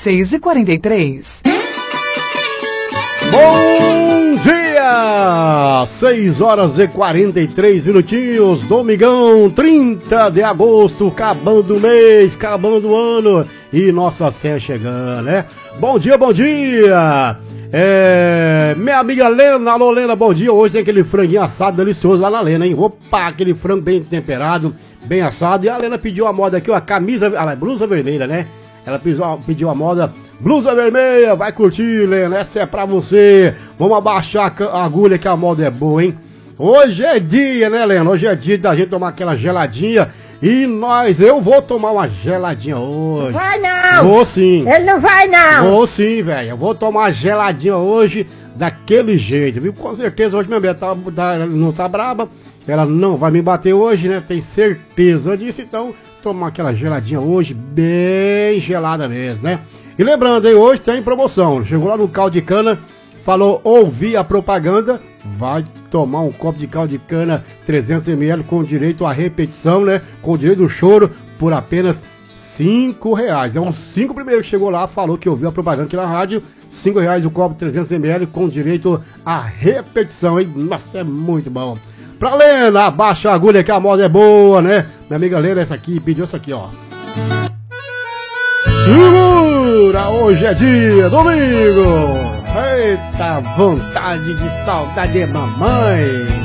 6h43. Bom dia! 6h43 minutinhos, domingão, 30 de agosto, acabando o mês, acabando o ano e nossa Sé chegando, né? Bom dia, bom dia! Minha amiga Lena, alô Lena, bom dia. Hoje tem aquele franguinho assado delicioso lá na Lena, hein? Opa, aquele frango bem temperado, bem assado. E a Lena pediu a moda aqui, ó, blusa vermelha, né? Ela pediu a moda blusa vermelha, vai curtir, Lena, essa é pra você. Vamos abaixar a agulha que a moda é boa, hein? Hoje é dia, né, Lena? Hoje é dia da gente tomar aquela geladinha. E eu vou tomar uma geladinha hoje. Vai não! Vou sim. Ele não vai não! Vou sim, velho. Eu vou tomar uma geladinha hoje daquele jeito, viu? Com certeza hoje minha mulher não tá braba. Ela não vai me bater hoje, né? Tem certeza disso. Então, tomar aquela geladinha hoje bem gelada mesmo, né? E lembrando, hein, hoje tem promoção. Chegou lá no caldo de cana, falou, ouvi a propaganda, vai tomar um copo de caldo de cana 300 ml com direito à repetição, né? Com direito do choro por apenas R$5. É uns 5 primeiro que chegou lá, falou que ouviu a propaganda aqui na rádio. R$5 o copo 300 ml com direito à repetição, hein? Nossa, é muito bom. Pra Lena, abaixa a agulha que a moda é boa, né? Minha amiga Lena, essa aqui, pediu essa aqui, ó. Segura! Hoje é dia, domingo! Eita, vontade de saudade de mamãe!